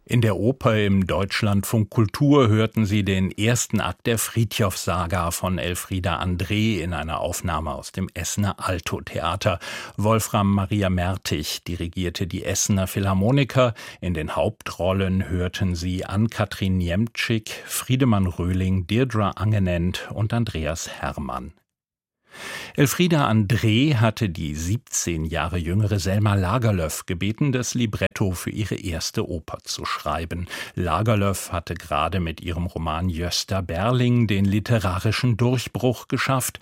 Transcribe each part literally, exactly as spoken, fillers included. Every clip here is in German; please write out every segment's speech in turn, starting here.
In der Oper im Deutschlandfunk Kultur hörten Sie den ersten Akt der Frithjof-Saga von Elfriede André in einer Aufnahme aus dem Essener Alto-Theater. Wolfram Maria Mertig dirigierte die Essener Philharmoniker. In den Hauptrollen hörten Sie Ann-Kathrin Niemczyk, Friedemann Röhling, Deirdre Angenent und Andreas Herrmann. Elfriede André hatte die siebzehn Jahre jüngere Selma Lagerlöf gebeten, das Libretto für ihre erste Oper zu schreiben. Lagerlöf hatte gerade mit ihrem Roman Gösta Berling den literarischen Durchbruch geschafft.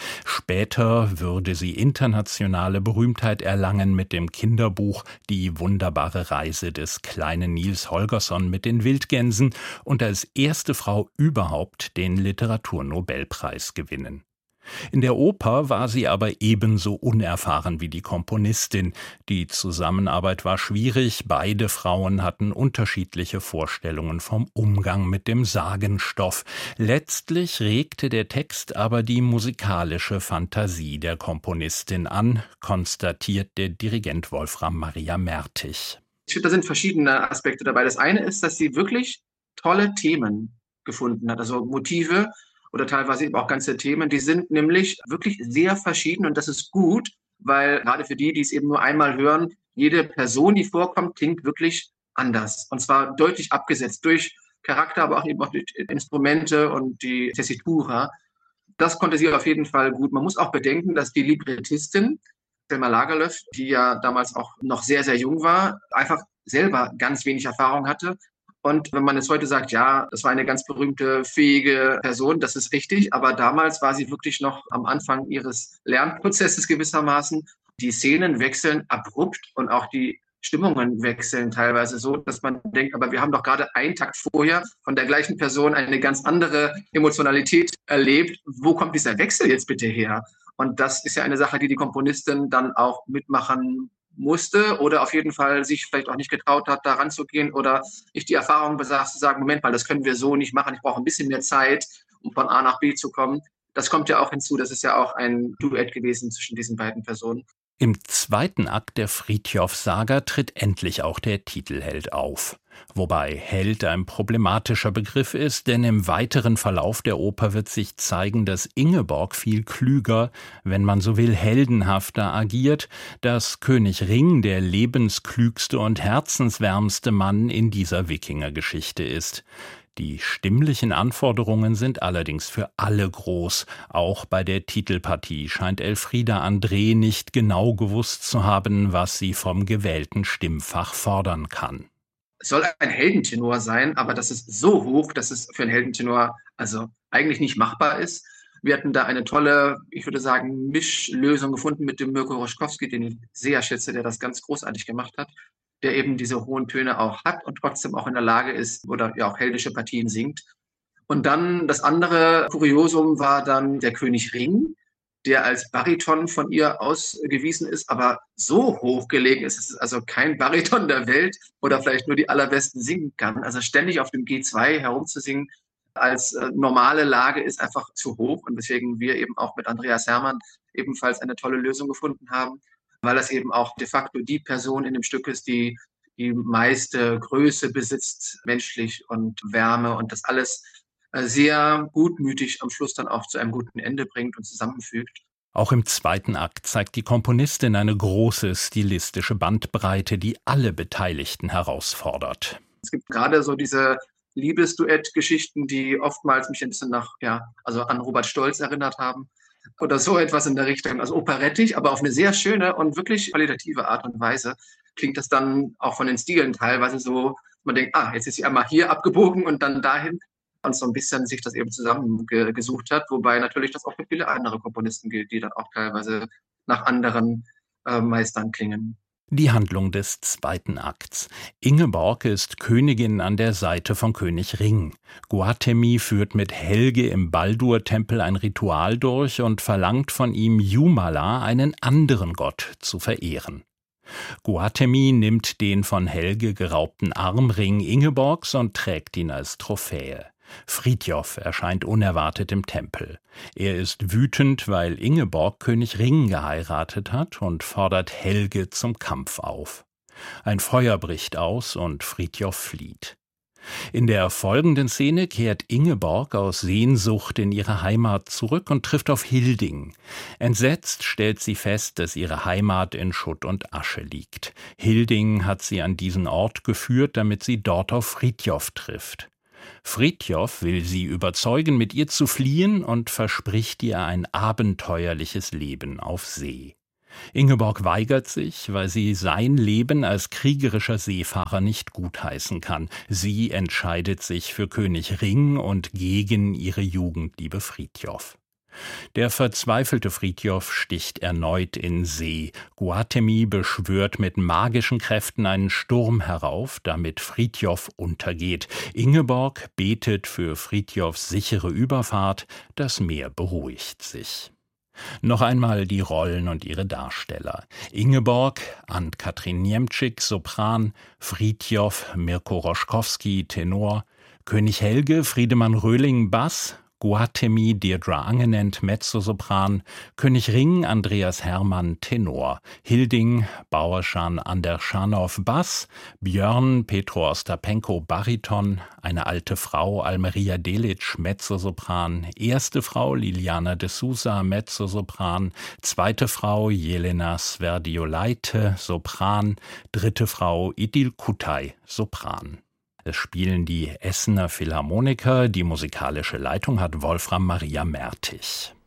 Später würde sie internationale Berühmtheit erlangen mit dem Kinderbuch Die wunderbare Reise des kleinen Nils Holgersson mit den Wildgänsen und als erste Frau überhaupt den Literaturnobelpreis gewinnen. In der Oper war sie aber ebenso unerfahren wie die Komponistin. Die Zusammenarbeit war schwierig, beide Frauen hatten unterschiedliche Vorstellungen vom Umgang mit dem Sagenstoff. Letztlich regte der Text aber die musikalische Fantasie der Komponistin an, konstatiert der Dirigent Wolfram Maria Mertig. Ich finde, da sind verschiedene Aspekte dabei. Das eine ist, dass sie wirklich tolle Themen gefunden hat, also Motive, oder teilweise eben auch ganze Themen, die sind nämlich wirklich sehr verschieden und das ist gut, weil gerade für die, die es eben nur einmal hören, jede Person, die vorkommt, klingt wirklich anders und zwar deutlich abgesetzt durch Charakter, aber auch eben auch durch Instrumente und die Tessitura. Das konnte sie auf jeden Fall gut. Man muss auch bedenken, dass die Librettistin Selma Lagerlöf, die ja damals auch noch sehr, sehr jung war, einfach selber ganz wenig Erfahrung hatte. Und wenn man jetzt heute sagt, ja, das war eine ganz berühmte, fähige Person, das ist richtig, aber damals war sie wirklich noch am Anfang ihres Lernprozesses gewissermaßen. Die Szenen wechseln abrupt und auch die Stimmungen wechseln teilweise so, dass man denkt, aber wir haben doch gerade einen Takt vorher von der gleichen Person eine ganz andere Emotionalität erlebt. Wo kommt dieser Wechsel jetzt bitte her? Und das ist ja eine Sache, die die Komponistin dann auch mitmachen musste oder auf jeden Fall sich vielleicht auch nicht getraut hat, da ranzugehen oder nicht die Erfahrung besaß, zu sagen, Moment mal, das können wir so nicht machen, ich brauche ein bisschen mehr Zeit, um von A nach B zu kommen. Das kommt ja auch hinzu, das ist ja auch ein Duett gewesen zwischen diesen beiden Personen. Im zweiten Akt der Frithjof-Saga tritt endlich auch der Titelheld auf. Wobei Held ein problematischer Begriff ist, denn im weiteren Verlauf der Oper wird sich zeigen, dass Ingeborg viel klüger, wenn man so will, heldenhafter agiert, dass König Ring der lebensklügste und herzenswärmste Mann in dieser Wikingergeschichte ist. Die stimmlichen Anforderungen sind allerdings für alle groß. Auch bei der Titelpartie scheint Elfriede André nicht genau gewusst zu haben, was sie vom gewählten Stimmfach fordern kann. Es soll ein Heldentenor sein, aber das ist so hoch, dass es für einen Heldentenor also eigentlich nicht machbar ist. Wir hatten da eine tolle, ich würde sagen, Mischlösung gefunden mit dem Mirko Roschkowski, den ich sehr schätze, der das ganz großartig gemacht hat, der eben diese hohen Töne auch hat und trotzdem auch in der Lage ist oder ja auch heldische Partien singt. Und dann das andere Kuriosum war dann der König Ring, der als Bariton von ihr ausgewiesen ist, aber so hoch gelegen ist, dass es also kein Bariton der Welt oder vielleicht nur die allerbesten singen kann. Also ständig auf dem G zwei herumzusingen als äh, normale Lage ist einfach zu hoch und weswegen wir eben auch mit Andreas Herrmann ebenfalls eine tolle Lösung gefunden haben, weil das eben auch de facto die Person in dem Stück ist, die die meiste Größe besitzt, menschlich und Wärme und das alles sehr gutmütig am Schluss dann auch zu einem guten Ende bringt und zusammenfügt. Auch im zweiten Akt zeigt die Komponistin eine große stilistische Bandbreite, die alle Beteiligten herausfordert. Es gibt gerade so diese Liebesduett-Geschichten, die oftmals mich ein bisschen nach, ja, also an Robert Stolz erinnert haben. Oder so etwas in der Richtung, also operettig, aber auf eine sehr schöne und wirklich qualitative Art und Weise klingt das dann auch von den Stilen teilweise so, man denkt, ah, jetzt ist sie einmal hier abgebogen und dann dahin. Und so ein bisschen sich das eben zusammengesucht hat, wobei natürlich das auch für viele andere Komponisten gilt, die dann auch teilweise nach anderen äh, Meistern klingen. Die Handlung des zweiten Akts. Ingeborg ist Königin an der Seite von König Ring. Guatemi führt mit Helge im Baldur-Tempel ein Ritual durch und verlangt von ihm, Jumala, einen anderen Gott, zu verehren. Guatemi nimmt den von Helge geraubten Armring Ingeborgs und trägt ihn als Trophäe. Frithjof erscheint unerwartet im Tempel. Er ist wütend, weil Ingeborg König Ring geheiratet hat und fordert Helge zum Kampf auf. Ein Feuer bricht aus und Frithjof flieht. In der folgenden Szene kehrt Ingeborg aus Sehnsucht in ihre Heimat zurück und trifft auf Hilding. Entsetzt stellt sie fest, dass ihre Heimat in Schutt und Asche liegt. Hilding hat sie an diesen Ort geführt, damit sie dort auf Frithjof trifft. Frithjof will sie überzeugen, mit ihr zu fliehen und verspricht ihr ein abenteuerliches Leben auf See. Ingeborg weigert sich, weil sie sein Leben als kriegerischer Seefahrer nicht gutheißen kann. Sie entscheidet sich für König Ring und gegen ihre Jugendliebe Frithjof. Der verzweifelte Frithjof sticht erneut in See. Guathemy beschwört mit magischen Kräften einen Sturm herauf, damit Frithjof untergeht. Ingeborg betet für Frithjofs sichere Überfahrt. Das Meer beruhigt sich. Noch einmal die Rollen und ihre Darsteller. Ingeborg, Ann-Kathrin Niemczyk, Sopran, Frithjof, Mirko Roschkowski, Tenor, König Helge, Friedemann Röhling, Bass, Guathemy, Deirdre Angenent, Mezzosopran, König Ring, Andreas Hermann, Tenor, Hilding, Bauerschan Anderschanow, Bass, Björn, Petro Ostapenko, Bariton, eine alte Frau, Almeria Delic, Mezzosopran, erste Frau, Liliana de Sousa, Mezzosopran, zweite Frau, Jelena Sverdiolaite, Sopran, dritte Frau, Idil Kutay, Sopran. Es spielen die Essener Philharmoniker, die musikalische Leitung hat Wolfram Maria Mertig.